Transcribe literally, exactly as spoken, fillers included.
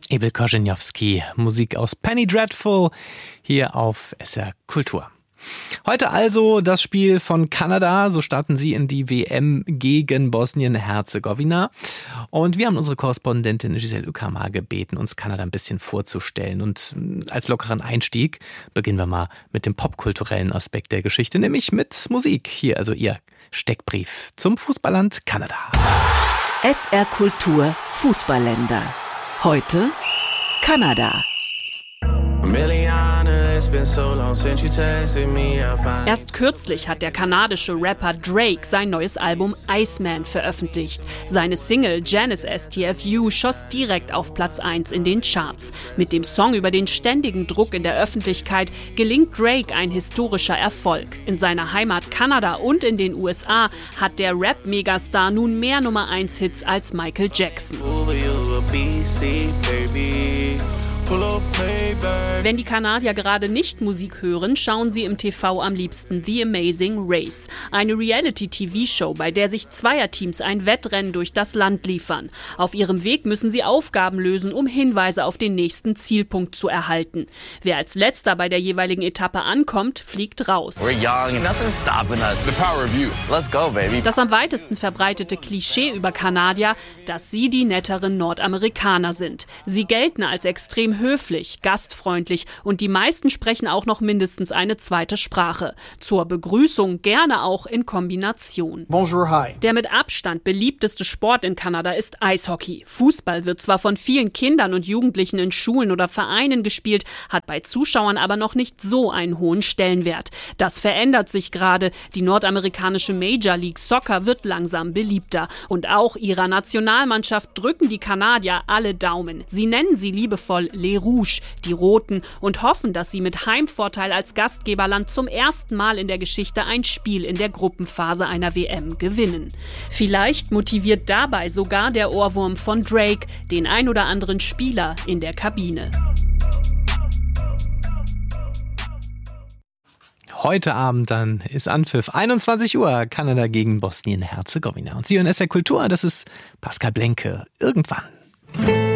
Abel Korzeniowski, Musik aus Penny Dreadful, hier auf S R Kultur. Heute also das Spiel von Kanada, so starten sie in die W M gegen Bosnien-Herzegowina. Und wir haben unsere Korrespondentin Giselle Uckermar gebeten, uns Kanada ein bisschen vorzustellen. Und als lockeren Einstieg beginnen wir mal mit dem popkulturellen Aspekt der Geschichte, nämlich mit Musik. Hier also ihr Steckbrief zum Fußballland Kanada. S R Kultur Fußballländer. Heute Kanada. Erst kürzlich hat der kanadische Rapper Drake sein neues Album Iceman veröffentlicht. Seine Single Janice S T F U schoss direkt auf Platz eins in den Charts. Mit dem Song über den ständigen Druck in der Öffentlichkeit gelingt Drake ein historischer Erfolg. In seiner Heimat Kanada und in den U S A hat der Rap-Megastar nun mehr Nummer eins Hits als Michael Jackson. Wenn die Kanadier gerade nicht Musik hören, schauen sie im T V am liebsten The Amazing Race. Eine Reality-T V-Show, bei der sich Zweierteams ein Wettrennen durch das Land liefern. Auf ihrem Weg müssen sie Aufgaben lösen, um Hinweise auf den nächsten Zielpunkt zu erhalten. Wer als Letzter bei der jeweiligen Etappe ankommt, fliegt raus. We're young, nothing's stopping us. The power of youth. Let's go, baby. Das am weitesten verbreitete Klischee über Kanadier, dass sie die netteren Nordamerikaner sind. Sie gelten als extrem höflich, gastfreundlich und die meisten sprechen auch noch mindestens eine zweite Sprache. Zur Begrüßung gerne auch in Kombination. Bonjour, hi. Der mit Abstand beliebteste Sport in Kanada ist Eishockey. Fußball wird zwar von vielen Kindern und Jugendlichen in Schulen oder Vereinen gespielt, hat bei Zuschauern aber noch nicht so einen hohen Stellenwert. Das verändert sich gerade. Die nordamerikanische Major League Soccer wird langsam beliebter. Und auch ihrer Nationalmannschaft drücken die Kanadier alle Daumen. Sie nennen sie liebevoll Les Rouges, die Roten, und hoffen, dass sie mit Heimvorteil als Gastgeberland zum ersten Mal in der Geschichte ein Spiel in der Gruppenphase einer W M gewinnen. Vielleicht motiviert dabei sogar der Ohrwurm von Drake den ein oder anderen Spieler in der Kabine. Heute Abend dann ist Anpfiff, einundzwanzig Uhr, Kanada gegen Bosnien-Herzegowina. Und Sie hören S R Kultur, das ist Pascal Blenke. Irgendwann.